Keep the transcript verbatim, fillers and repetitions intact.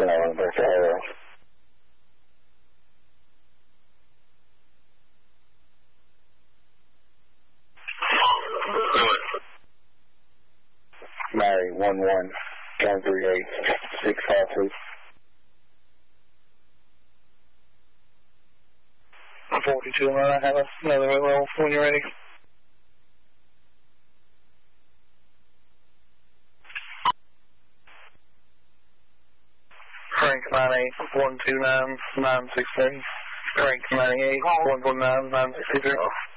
Allen, back to Arrow. Mary, one one, one three eight, six five two. forty-two, and I have another roll when you're ready. Frank nine eight one two nine nine six three. Frank nine eight one one nine nine six zero.